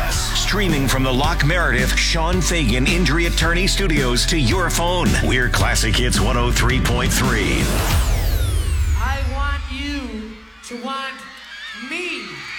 us. Streaming from the Locke Meredith Sean Fagan Injury Attorney Studios to your phone. We're Classic Hits 103.3. I want you to want me.